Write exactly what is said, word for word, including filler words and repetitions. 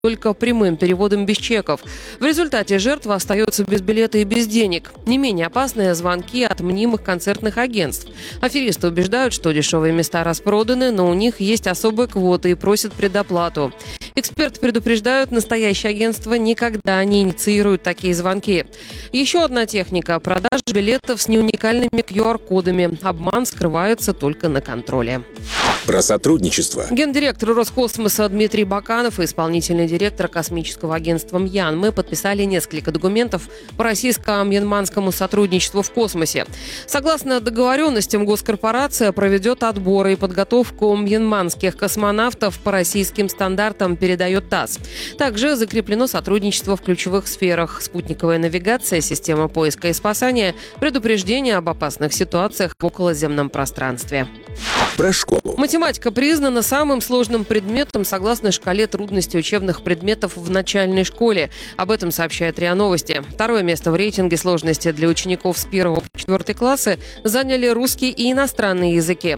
только прямым переводом без чеков. В результате жертва остается без билета и без денег. Не менее опасные звонки от мнимых концертных агентств. Аферисты убеждают, что дешевые места распроданы, но у них есть особые квоты и просят предоплату. Эксперты предупреждают, настоящие агентства никогда не инициируют такие звонки. Еще одна техника – продажа билетов с неуникальными ку ар кодами. Обман скрывается только на контроле. Про сотрудничество. Гендиректор Роскосмоса Дмитрий Баканов и исполнительный директор космического агентства «Мьянмы» подписали несколько документов по российско-мьянманскому сотрудничеству в космосе. Согласно договоренностям, госкорпорация проведет отбор и подготовку мьянманских космонавтов по российским стандартам, передает ТАСС. Также закреплено сотрудничество в ключевых сферах: спутниковая навигация, система поиска и спасания, предупреждение об опасных ситуациях в околоземном пространстве. Про школу. Математика признана самым сложным предметом согласно шкале трудности учебных предметов в начальной школе. Об этом сообщает РИА Новости. Второе место в рейтинге сложности для учеников с первого по четвертый классы заняли русский и иностранные языки.